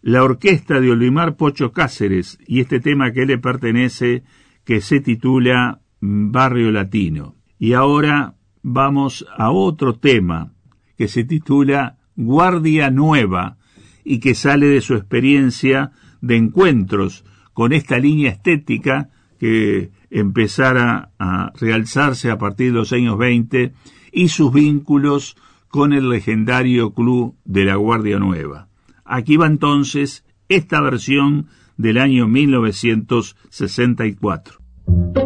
la orquesta de Olimar Pocho Cáceres y este tema que le pertenece, que se titula Barrio Latino. Y ahora vamos a otro tema que se titula Guardia Nueva y que sale de su experiencia de encuentros con esta línea estética que empezara a realzarse a partir de los años 20 y sus vínculos con el legendario club de la Guardia Nueva. Aquí va entonces esta versión del año 1964.